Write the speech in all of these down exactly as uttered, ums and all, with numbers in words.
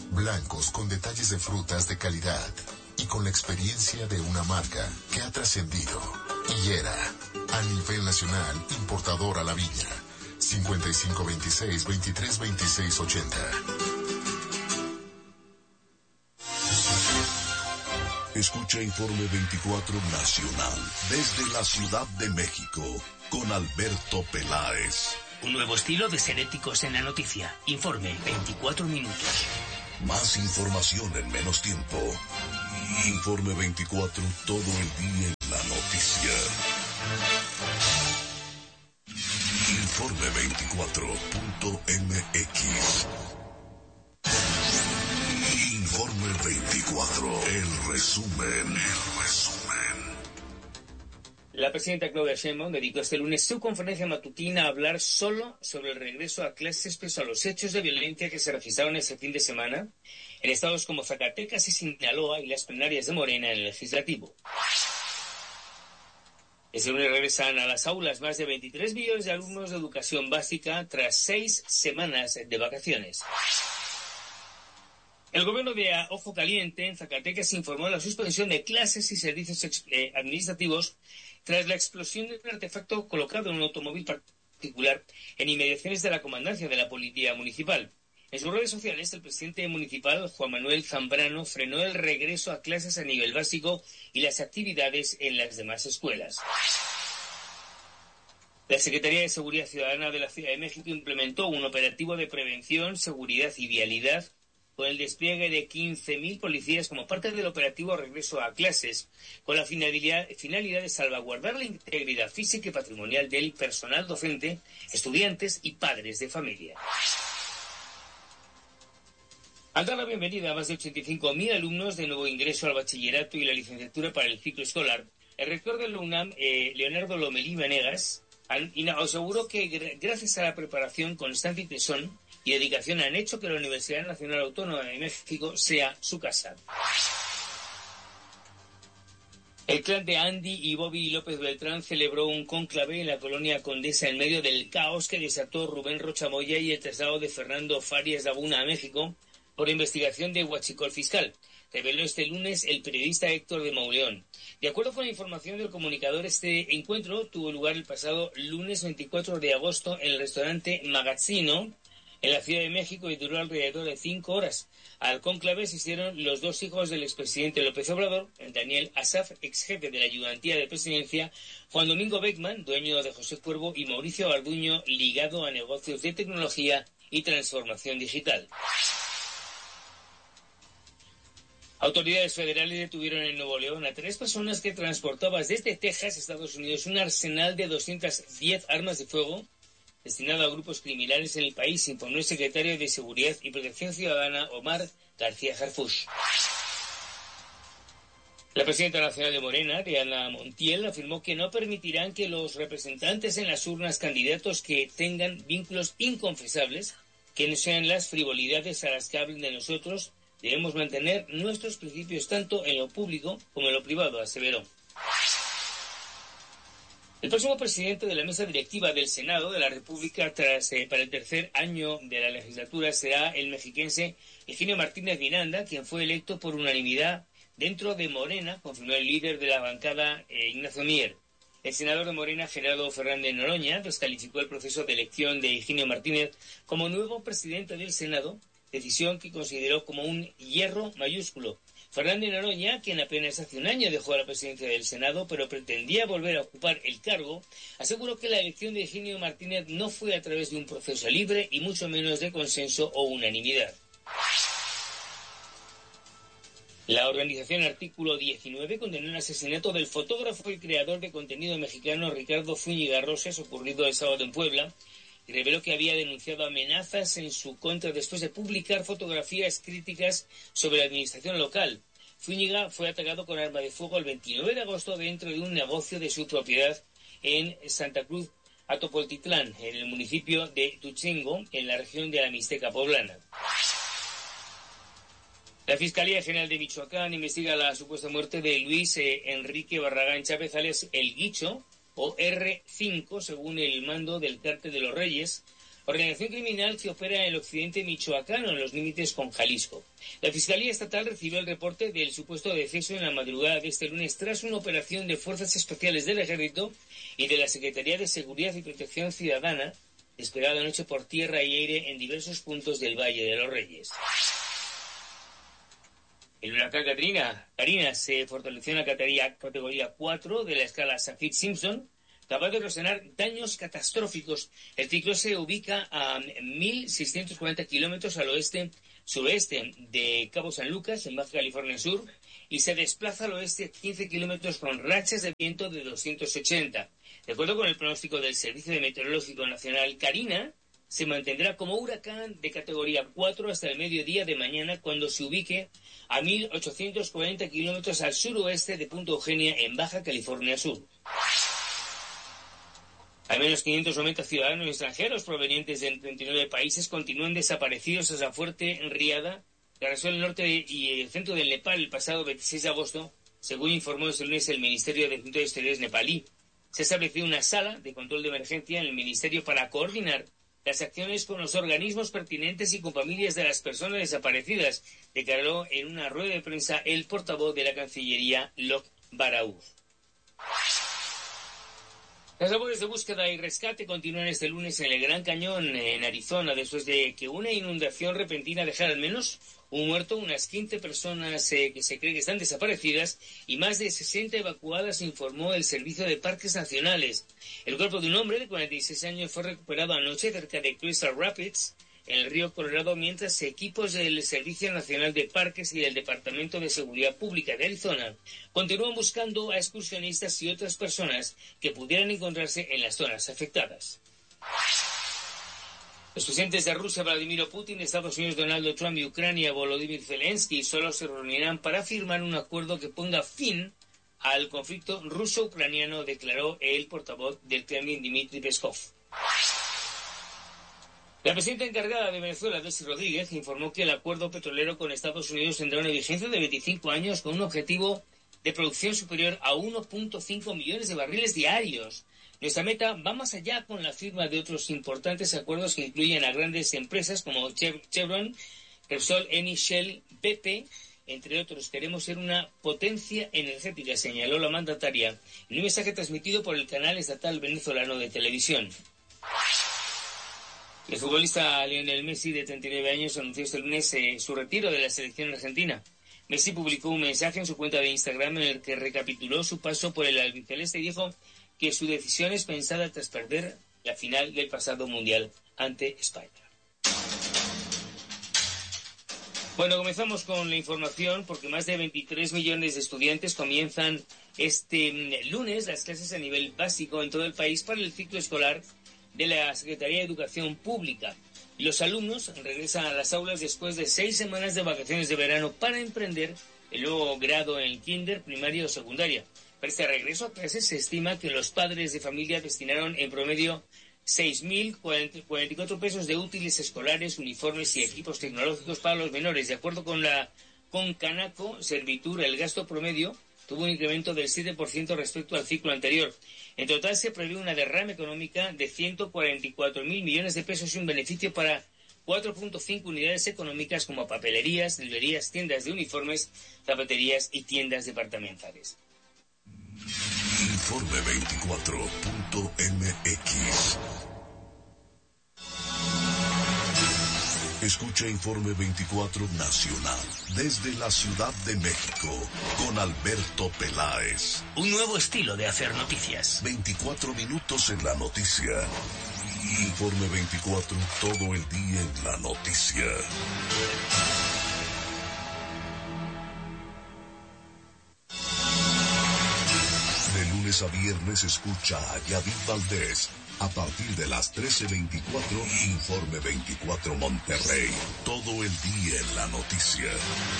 blancos con detalles de frutas de calidad y con la experiencia de una marca que ha trascendido. Higuera, a nivel nacional, importadora La Viña. cincuenta y cinco veintiséis, veintitrés veintiséis ochenta. Escucha Informe veinticuatro Nacional desde la Ciudad de México con Alberto Peláez. Un nuevo estilo de ser éticos en la noticia. Informe veinticuatro minutos. Más información en menos tiempo. Informe veinticuatro, todo el día en la noticia. Informe veinticuatro punto m x. Informe veinticuatro, el resumen, el resumen. La presidenta Claudia Sheinbaum dedicó este lunes su conferencia matutina a hablar solo sobre el regreso a clases pese a los hechos de violencia que se registraron este fin de semana en estados como Zacatecas y Sinaloa y las plenarias de Morena en el Legislativo. Este lunes regresan a las aulas más de veintitrés millones de alumnos de educación básica tras seis semanas de vacaciones. El gobierno de Ojo Caliente en Zacatecas informó de la suspensión de clases y servicios eh, administrativos tras la explosión de un artefacto colocado en un automóvil particular en inmediaciones de la comandancia de la Policía Municipal. En sus redes sociales, el presidente municipal, Juan Manuel Zambrano, frenó el regreso a clases a nivel básico y las actividades en las demás escuelas. La Secretaría de Seguridad Ciudadana de la Ciudad de México implementó un operativo de prevención, seguridad y vialidad con el despliegue de quince mil policías como parte del operativo Regreso a Clases, con la finalidad, finalidad de salvaguardar la integridad física y patrimonial del personal docente, estudiantes y padres de familia. Al dar la bienvenida a más de ochenta y cinco mil alumnos de nuevo ingreso al bachillerato y la licenciatura para el ciclo escolar, el rector de la UNAM, eh, Leonardo Lomelí Vanegas, aseguró que gracias a la preparación constante y tesón y dedicación han hecho que la Universidad Nacional Autónoma de México sea su casa. El clan de Andy y Bobby López Beltrán celebró un cónclave en la colonia Condesa en medio del caos que desató Rubén Rocha Moya y el traslado de Fernando Farias Laguna a México por investigación de huachicol fiscal, reveló este lunes el periodista Héctor de Mauleón. De acuerdo con la información del comunicador, este encuentro tuvo lugar el pasado lunes veinticuatro de agosto en el restaurante Magazzino, en la Ciudad de México, y duró alrededor de cinco horas. Al cónclave asistieron los dos hijos del expresidente López Obrador, Daniel Asaf, ex jefe de la ayudantía de presidencia, Juan Domingo Beckman, dueño de José Cuervo, y Mauricio Garduño, ligado a negocios de tecnología y transformación digital. Autoridades federales detuvieron en Nuevo León a tres personas que transportaban desde Texas, Estados Unidos, un arsenal de doscientas diez armas de fuego destinado a grupos criminales en el país, informó el secretario de Seguridad y Protección Ciudadana, Omar García Harfuch. La presidenta nacional de Morena, Diana Montiel, afirmó que no permitirán que los representantes en las urnas candidatos que tengan vínculos inconfesables, que no sean las frivolidades a las que hablen de nosotros. Debemos mantener nuestros principios tanto en lo público como en lo privado, aseveró. El próximo presidente de la mesa directiva del Senado de la República tras, eh, para el tercer año de la legislatura será el mexiquense Higinio Martínez Miranda, quien fue electo por unanimidad dentro de Morena, confirmó el líder de la bancada, eh, Ignacio Mier. El senador de Morena, Gerardo Fernández Noroña, descalificó el proceso de elección de Higinio Martínez como nuevo presidente del Senado, decisión que consideró como un hierro mayúsculo. Fernández Noroña, quien apenas hace un año dejó la presidencia del Senado, pero pretendía volver a ocupar el cargo, aseguró que la elección de Higinio Martínez no fue a través de un proceso libre y mucho menos de consenso o unanimidad. La organización Artículo diecinueve condenó el asesinato del fotógrafo y creador de contenido mexicano Ricardo Zúñiga Rosas, ocurrido el sábado en Puebla, y reveló que había denunciado amenazas en su contra después de publicar fotografías críticas sobre la administración local. Zúñiga fue atacado con arma de fuego el veintinueve de agosto dentro de un negocio de su propiedad en Santa Cruz Atopoltitlán, en el municipio de Tuchingo, en la región de la Mixteca poblana. La Fiscalía General de Michoacán investiga la supuesta muerte de Luis eh, Enrique Barragán Chávez, alias El Guicho, o erre cinco, según el mando del Cártel de los Reyes, organización criminal que opera en el occidente michoacano, en los límites con Jalisco. La Fiscalía Estatal recibió el reporte del supuesto deceso en la madrugada de este lunes tras una operación de Fuerzas Especiales del Ejército y de la Secretaría de Seguridad y Protección Ciudadana, desplegada anoche por tierra y aire en diversos puntos del Valle de los Reyes. El huracán Katrina, Karina se fortaleció en la categoría, categoría cuatro de la escala Saffir-Simpson, capaz de ocasionar daños catastróficos. El ciclón se ubica a mil seiscientos cuarenta kilómetros al oeste suroeste de Cabo San Lucas, en Baja California Sur, y se desplaza al oeste quince kilómetros con rachas de viento de doscientos ochenta. De acuerdo con el pronóstico del Servicio de Meteorológico Nacional, Karina se mantendrá como huracán de categoría cuatro hasta el mediodía de mañana, cuando se ubique a mil ochocientos cuarenta kilómetros al suroeste de Punta Eugenia, en Baja California Sur. Al menos quinientos noventa ciudadanos extranjeros provenientes de treinta y nueve países continúan desaparecidos tras la fuerte riada que arrasó el norte y el centro del Nepal el pasado veintiséis de agosto, según informó este lunes el Ministerio de Asuntos Exteriores nepalí. Se ha establecido una sala de control de emergencia en el Ministerio para coordinar las acciones con los organismos pertinentes y con familias de las personas desaparecidas, declaró en una rueda de prensa el portavoz de la Cancillería, Lok Baraúz. Las labores de búsqueda y rescate continúan este lunes en el Gran Cañón, en Arizona, después de que una inundación repentina dejara al menos un muerto, unas quince personas eh, que se cree que están desaparecidas y más de sesenta evacuadas, informó el Servicio de Parques Nacionales. El cuerpo de un hombre de cuarenta y seis años fue recuperado anoche cerca de Crystal Rapids, en el río Colorado, mientras equipos del Servicio Nacional de Parques y del Departamento de Seguridad Pública de Arizona continúan buscando a excursionistas y otras personas que pudieran encontrarse en las zonas afectadas. Los presidentes de Rusia, Vladimir Putin, de Estados Unidos, Donald Trump, y Ucrania, Volodymyr Zelensky, solo se reunirán para firmar un acuerdo que ponga fin al conflicto ruso-ucraniano, declaró el portavoz del Kremlin, Dmitry Peskov. La presidenta encargada de Venezuela, Delcy Rodríguez, informó que el acuerdo petrolero con Estados Unidos tendrá una vigencia de veinticinco años con un objetivo de producción superior a uno punto cinco millones de barriles diarios. Nuestra meta va más allá con la firma de otros importantes acuerdos que incluyen a grandes empresas como Chevron, Repsol, Eni, Shell, B P, entre otros. Queremos ser una potencia energética, señaló la mandataria en un mensaje transmitido por el canal estatal venezolano de televisión. El futbolista Lionel Messi, de treinta y nueve años, anunció este lunes eh, su retiro de la selección argentina. Messi publicó un mensaje en su cuenta de Instagram en el que recapituló su paso por el albiceleste y dijo que su decisión es pensada tras perder la final del pasado Mundial ante España. Bueno, comenzamos con la información porque más de veintitrés millones de estudiantes comienzan este lunes las clases a nivel básico en todo el país para el ciclo escolar de la Secretaría de Educación Pública. Y los alumnos regresan a las aulas después de seis semanas de vacaciones de verano para emprender el nuevo grado en el kinder, primaria o secundaria. Para este regreso a clases se estima que los padres de familia destinaron en promedio seis mil cuarenta y cuatro pesos de útiles escolares, uniformes y equipos tecnológicos para los menores. De acuerdo con la con Canaco Servitur, el gasto promedio tuvo un incremento del siete por ciento respecto al ciclo anterior. En total se prevé una derrama económica de ciento cuarenta y cuatro mil millones de pesos y un beneficio para cuatro punto cinco unidades económicas como papelerías, librerías, tiendas de uniformes, zapaterías y tiendas departamentales. Informe veinticuatro punto m x. Escucha Informe veinticuatro Nacional desde la Ciudad de México con Alberto Peláez. Un nuevo estilo de hacer noticias. veinticuatro minutos en la noticia. Informe veinticuatro, todo el día en la noticia. De lunes a viernes escucha a Yadid Valdés. A partir de las trece veinticuatro, Informe veinticuatro Monterrey. Todo el día en la noticia.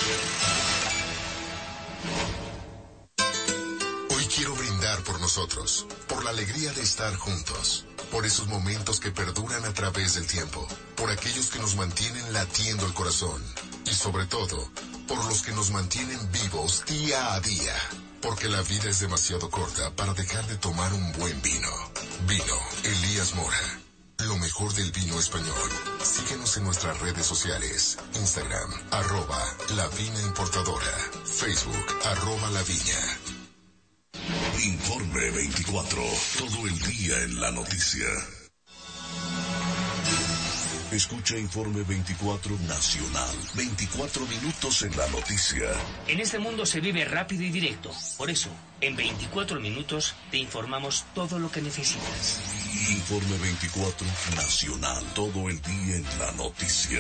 Hoy quiero brindar por nosotros, por la alegría de estar juntos, por esos momentos que perduran a través del tiempo, por aquellos que nos mantienen latiendo el corazón y sobre todo, por los que nos mantienen vivos día a día. Porque la vida es demasiado corta para dejar de tomar un buen vino. Vino Elías Mora. lo mejor del vino español. Síguenos en nuestras redes sociales. Instagram, arroba La Viña Importadora. Facebook, arroba La Viña. Informe veinticuatro. Todo el día en la noticia. Escucha Informe veinticuatro Nacional. veinticuatro minutos en la noticia. En este mundo se vive rápido y directo. Por eso, en veinticuatro minutos te informamos todo lo que necesitas. Informe veinticuatro Nacional. Todo el día en la noticia.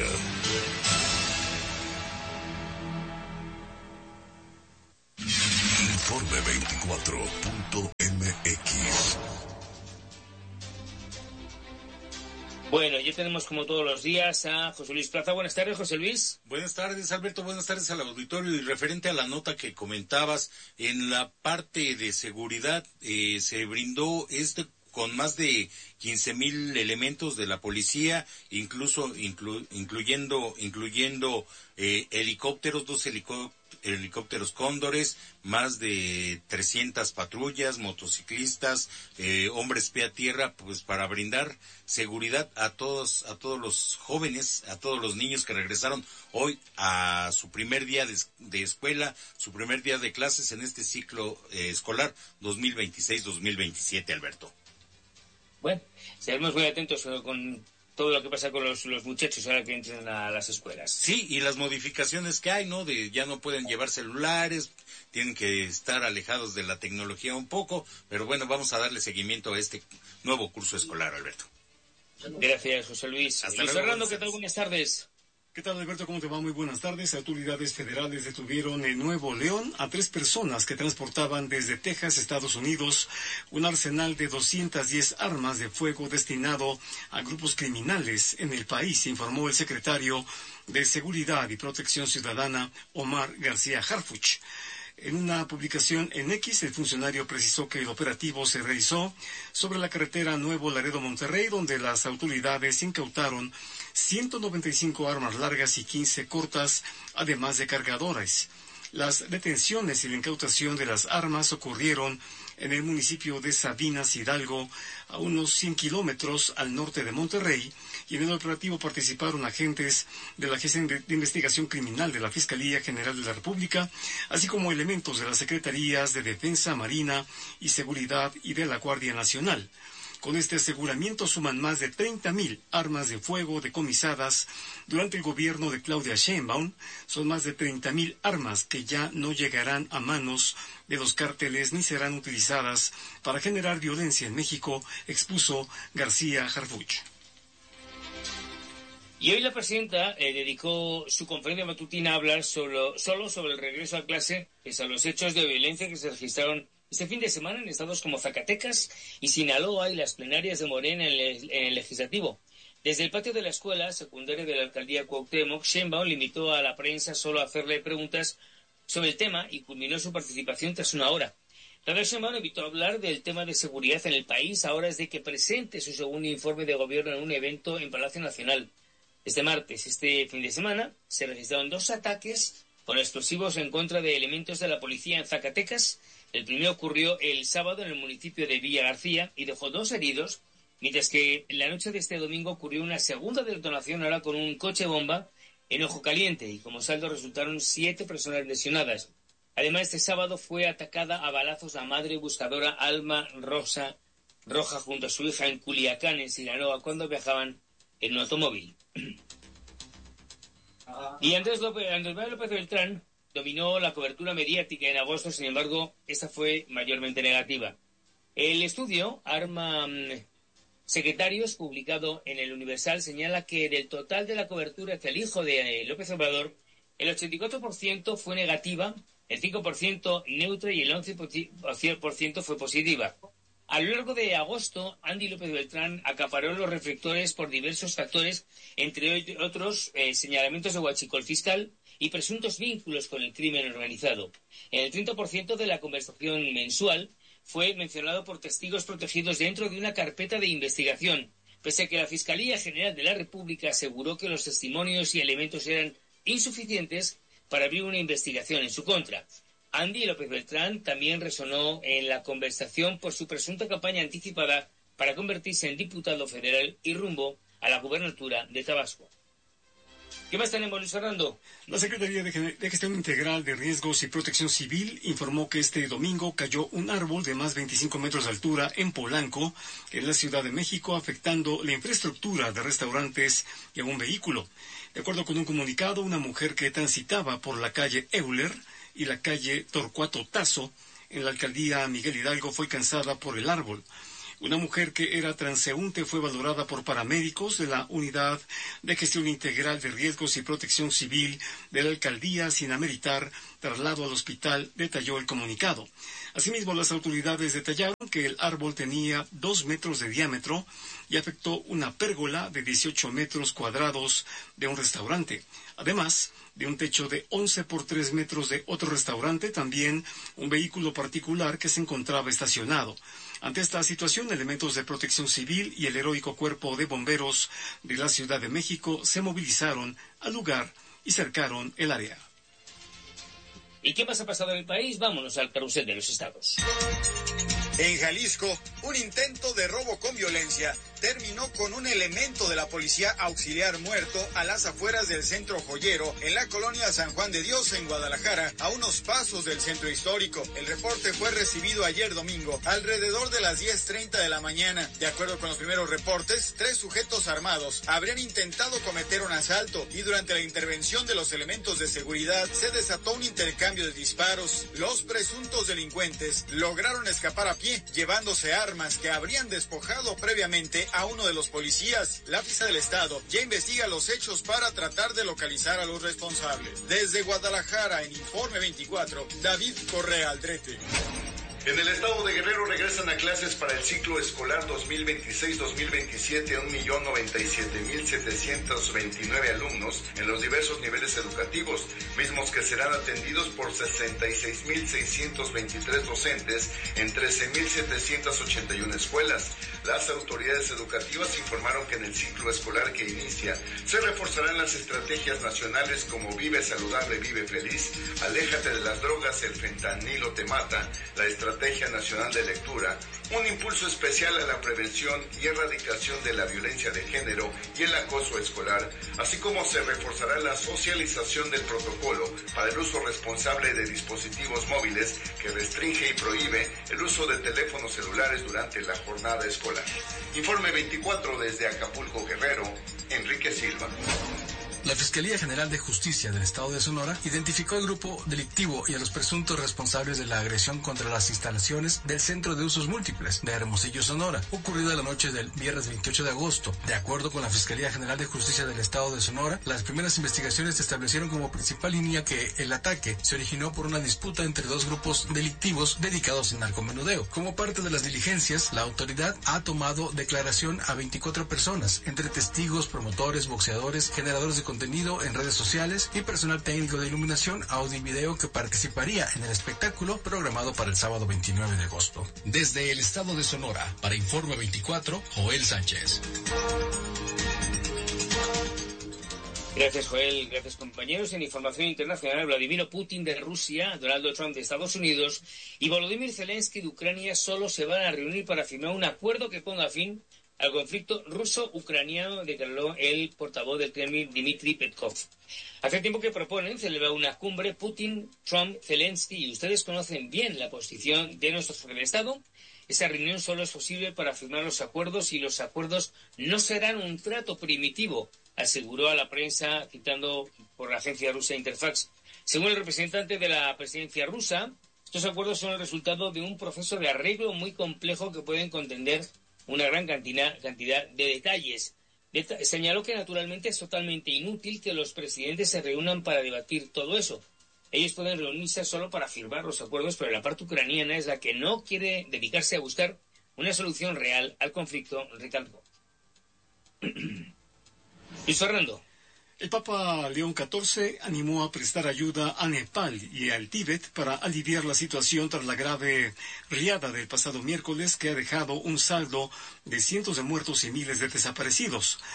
Informe veinticuatro punto m x. Bueno, ya tenemos como todos los días a José Luis Plaza. Buenas tardes, José Luis. Buenas tardes, Alberto. Buenas tardes al auditorio. Y referente a la nota que comentabas, en la parte de seguridad eh, se brindó este con más de quince mil elementos de la policía, incluso inclu, incluyendo incluyendo eh, helicópteros, dos helicópteros. helicópteros cóndores, más de trescientas patrullas, motociclistas, eh, hombres pie a tierra, pues para brindar seguridad a todos, a todos los jóvenes, a todos los niños que regresaron hoy a su primer día de, de escuela, su primer día de clases en este ciclo eh, escolar dos mil veintiséis dos mil veintisiete, Alberto. Bueno, estaremos muy atentos con todo lo que pasa con los, los muchachos ahora que entran a las escuelas. Sí, y las modificaciones que hay, ¿no? De ya no pueden llevar celulares, tienen que estar alejados de la tecnología un poco, pero bueno, vamos a darle seguimiento a este nuevo curso escolar, Alberto. Gracias, José Luis. Hasta Luis luego. Fernando, ¿qué tal? Buenas tardes. ¿Qué tal, Alberto? ¿Cómo te va? Muy buenas tardes. Autoridades federales detuvieron en Nuevo León a tres personas que transportaban desde Texas, Estados Unidos, un arsenal de doscientas diez armas de fuego destinado a grupos criminales en el país, informó el secretario de Seguridad y Protección Ciudadana, Omar García Harfuch. En una publicación en X, el funcionario precisó que el operativo se realizó sobre la carretera Nuevo Laredo-Monterrey, donde las autoridades incautaron ciento noventa y cinco armas largas y quince cortas, además de cargadores. Las detenciones y la incautación de las armas ocurrieron en el municipio de Sabinas, Hidalgo, a unos cien kilómetros al norte de Monterrey, y en el operativo participaron agentes de la Agencia de Investigación Criminal de la Fiscalía General de la República, así como elementos de las Secretarías de Defensa, Marina y Seguridad y de la Guardia Nacional. Con este aseguramiento suman más de treinta mil armas de fuego decomisadas durante el gobierno de Claudia Sheinbaum. Son más de treinta mil armas que ya no llegarán a manos de los cárteles ni serán utilizadas para generar violencia en México, expuso García Harfuch. Y hoy la presidenta eh, dedicó su conferencia matutina a hablar solo, solo sobre el regreso a clase, pese a los hechos de violencia que se registraron este fin de semana en estados como Zacatecas y Sinaloa y las plenarias de Morena en el, en el Legislativo. Desde el patio de la escuela secundaria de la alcaldía Cuauhtémoc, Sheinbaum limitó a la prensa solo a hacerle preguntas sobre el tema y culminó su participación tras una hora. Claudia Sheinbaum evitó hablar del tema de seguridad en el país a horas de que presente su segundo informe de gobierno en un evento en Palacio Nacional. Este martes, este fin de semana, se registraron dos ataques con explosivos en contra de elementos de la policía en Zacatecas. El primero ocurrió el sábado en el municipio de Villa García y dejó dos heridos, mientras que en la noche de este domingo ocurrió una segunda detonación ahora con un coche bomba en Ojo Caliente y como saldo resultaron siete personas lesionadas. Además, este sábado fue atacada a balazos la madre buscadora Alma Rosa Roja junto a su hija en Culiacán, en Sinaloa, cuando viajaban en un automóvil. Y Andrés López, Andrés Manuel López Beltrán dominó la cobertura mediática en agosto, sin embargo, esta fue mayormente negativa. El estudio Arma um, Secretarios, publicado en el Universal, señala que del total de la cobertura hacia el hijo de eh, López Obrador, el ochenta y cuatro por ciento fue negativa, el cinco por ciento neutra y el once por ciento fue positiva. A lo largo de agosto, Andy López Beltrán acaparó los reflectores por diversos factores, entre otros eh, señalamientos de huachicol fiscal y presuntos vínculos con el crimen organizado. En el treinta por ciento de la conversación mensual fue mencionado por testigos protegidos dentro de una carpeta de investigación, pese a que la Fiscalía General de la República aseguró que los testimonios y elementos eran insuficientes para abrir una investigación en su contra. Andy López Beltrán también resonó en la conversación por su presunta campaña anticipada para convertirse en diputado federal y rumbo a la gubernatura de Tabasco. ¿Qué más tenemos, Luis Fernando? La Secretaría de, de Gestión Integral de Riesgos y Protección Civil informó que este domingo cayó un árbol de más de veinticinco metros de altura en Polanco, en la Ciudad de México, afectando la infraestructura de restaurantes y a un vehículo. De acuerdo con un comunicado, una mujer que transitaba por la calle Euler y la calle Torcuato Tazo, en la alcaldía Miguel Hidalgo, fue alcanzada por el árbol. Una mujer que era transeúnte fue valorada por paramédicos de la Unidad de Gestión Integral de Riesgos y Protección Civil de la alcaldía sin ameritar traslado al hospital, detalló el comunicado. Asimismo, las autoridades detallaron que el árbol tenía dos metros de diámetro y afectó una pérgola de dieciocho metros cuadrados de un restaurante. Además de un techo de once por tres metros de otro restaurante, también un vehículo particular que se encontraba estacionado. Ante esta situación, elementos de Protección Civil y el heroico Cuerpo de Bomberos de la Ciudad de México se movilizaron al lugar y cercaron el área. ¿Y qué más ha pasado en el país? Vámonos al carrusel de los estados. En Jalisco, un intento de robo con violencia terminó con un elemento de la policía auxiliar muerto a las afueras del centro joyero en la colonia San Juan de Dios en Guadalajara, a unos pasos del centro histórico. El reporte fue recibido ayer domingo alrededor de las diez treinta de la mañana. De acuerdo con los primeros reportes, tres sujetos armados habrían intentado cometer un asalto y durante la intervención de los elementos de seguridad se desató un intercambio de disparos. Los presuntos delincuentes lograron escapar a pie, llevándose armas que habrían despojado previamente a uno de los policías. La Fiscalía del Estado ya investiga los hechos para tratar de localizar a los responsables. Desde Guadalajara, en Informe veinticuatro, David Correa Aldrete. En el estado de Guerrero regresan a clases para el ciclo escolar dos mil veintiséis dos mil veintisiete un millón noventa y siete mil setecientos veintinueve alumnos en los diversos niveles educativos, mismos que serán atendidos por sesenta y seis mil seiscientos veintitrés docentes en trece mil setecientos ochenta y una escuelas. Las autoridades educativas informaron que en el ciclo escolar que inicia se reforzarán las estrategias nacionales como Vive Saludable, Vive Feliz, Aléjate de las drogas, el fentanilo te mata, la Estrategia Nacional de Lectura, un impulso especial a la prevención y erradicación de la violencia de género y el acoso escolar, así como se reforzará la socialización del protocolo para el uso responsable de dispositivos móviles que restringe y prohíbe el uso de teléfonos celulares durante la jornada escolar. Informe veinticuatro desde Acapulco, Guerrero, Enrique Silva. La Fiscalía General de Justicia del Estado de Sonora identificó al grupo delictivo y a los presuntos responsables de la agresión contra las instalaciones del Centro de Usos Múltiples de Hermosillo, Sonora, ocurrida la noche del viernes veintiocho de agosto. De acuerdo con la Fiscalía General de Justicia del Estado de Sonora, las primeras investigaciones establecieron como principal línea que el ataque se originó por una disputa entre dos grupos delictivos dedicados al narcomenudeo. Como parte de las diligencias, la autoridad ha tomado declaración a veinticuatro personas, entre testigos, promotores, boxeadores, generadores de contenido en redes sociales y personal técnico de iluminación, audio y video que participaría en el espectáculo programado para el sábado veintinueve de agosto. Desde el estado de Sonora, para Informe veinticuatro, Joel Sánchez. Gracias, Joel. Gracias, compañeros. En información internacional, Vladimir Putin de Rusia, Donald Trump de Estados Unidos y Volodymyr Zelensky de Ucrania solo se van a reunir para firmar un acuerdo que ponga fin al conflicto ruso-ucraniano, declaró el portavoz del Kremlin, Dmitry Peskov. Hace tiempo que proponen celebrar una cumbre Putin, Trump, Zelensky, y ustedes conocen bien la posición de nuestro jefe de Estado. Esa reunión solo es posible para firmar los acuerdos y los acuerdos no serán un trato primitivo, aseguró a la prensa, citando por la agencia rusa Interfax. Según el representante de la presidencia rusa, estos acuerdos son el resultado de un proceso de arreglo muy complejo que pueden contener una gran cantidad, cantidad de detalles. Deta- señaló que naturalmente es totalmente inútil que los presidentes se reúnan para debatir todo eso. Ellos pueden reunirse solo para firmar los acuerdos, pero la parte ucraniana es la que no quiere dedicarse a buscar una solución real al conflicto, recalcó. Luis Fernando. El Papa León catorce animó a prestar ayuda a Nepal y al Tíbet para aliviar la situación tras la grave riada del pasado miércoles que ha dejado un saldo de cientos de muertos y miles de desaparecidos.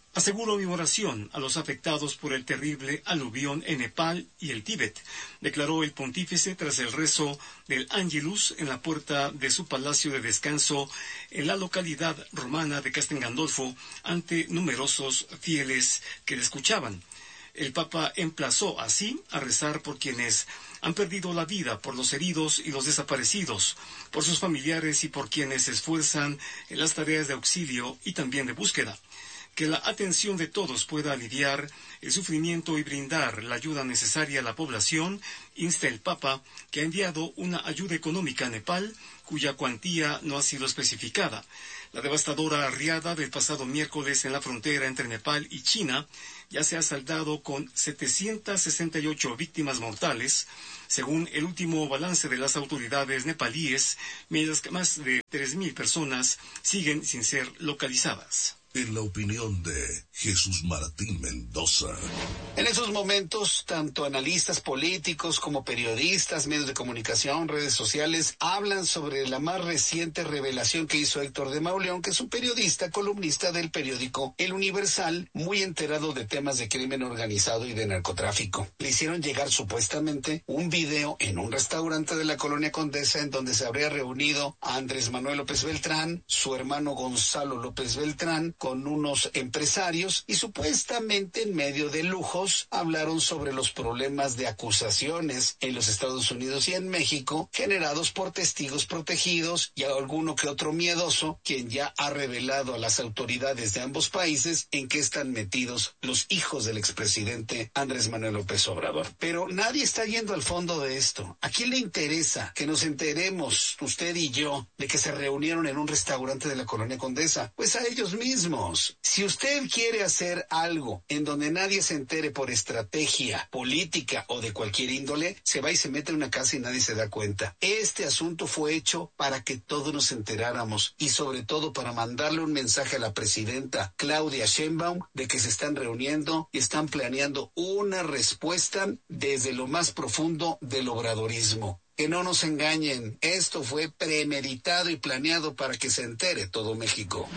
Aseguro mi oración a los afectados por el terrible aluvión en Nepal y el Tíbet, declaró el pontífice tras el rezo del Ángelus en la puerta de su palacio de descanso en la localidad romana de Castel Gandolfo ante numerosos fieles que le escuchaban. El Papa emplazó así a rezar por quienes han perdido la vida, por los heridos y los desaparecidos, por sus familiares y por quienes se esfuerzan en las tareas de auxilio y también de búsqueda. Que la atención de todos pueda aliviar el sufrimiento y brindar la ayuda necesaria a la población, insta el Papa, que ha enviado una ayuda económica a Nepal, cuya cuantía no ha sido especificada. La devastadora riada del pasado miércoles en la frontera entre Nepal y China ya se ha saldado con setecientas sesenta y ocho víctimas mortales, según el último balance de las autoridades nepalíes, mientras que más de tres mil personas siguen sin ser localizadas. En la opinión de Jesús Martín Mendoza. En esos momentos, tanto analistas políticos como periodistas, medios de comunicación, redes sociales, hablan sobre la más reciente revelación que hizo Héctor de Mauleón, que es un periodista, columnista del periódico El Universal, muy enterado de temas de crimen organizado y de narcotráfico. Le hicieron llegar supuestamente un video en un restaurante de la Colonia Condesa en donde se habría reunido a Andrés Manuel López Beltrán, su hermano Gonzalo López Beltrán, con unos empresarios y supuestamente en medio de lujos hablaron sobre los problemas de acusaciones en los Estados Unidos y en México generados por testigos protegidos y a alguno que otro miedoso, quien ya ha revelado a las autoridades de ambos países en qué están metidos los hijos del expresidente Andrés Manuel López Obrador. Pero nadie está yendo al fondo de esto. ¿A quién le interesa que nos enteremos, usted y yo, de que se reunieron en un restaurante de la Colonia Condesa? Pues a ellos mismos. Si usted quiere hacer algo en donde nadie se entere por estrategia política o de cualquier índole, se va y se mete en una casa y nadie se da cuenta. Este asunto fue hecho para que todos nos enteráramos y sobre todo para mandarle un mensaje a la presidenta Claudia Sheinbaum de que se están reuniendo y están planeando una respuesta desde lo más profundo del obradorismo. Que no nos engañen, esto fue premeditado y planeado para que se entere todo México.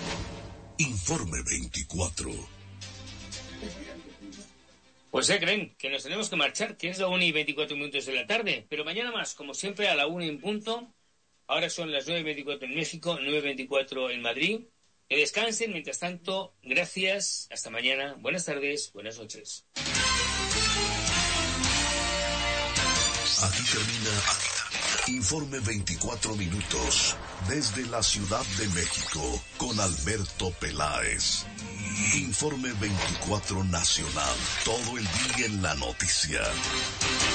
Informe veinticuatro. Pues se creen que nos tenemos que marchar, que es la una y veinticuatro minutos de la tarde, pero mañana más, como siempre, a la una en punto. Ahora son las nueve y veinticuatro en México, nueve y veinticuatro en Madrid. Que descansen, mientras tanto, gracias, hasta mañana, buenas tardes, buenas noches. Aquí termina Informe veinticuatro minutos desde la Ciudad de México con Alberto Peláez. Informe veinticuatro Nacional, todo el día en la noticia.